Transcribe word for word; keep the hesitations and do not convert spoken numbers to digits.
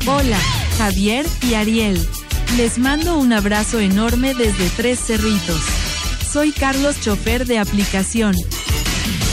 Hola, Javier y Ariel. Les mando un abrazo enorme desde Tres Cerritos. Soy Carlos, chofer de aplicación.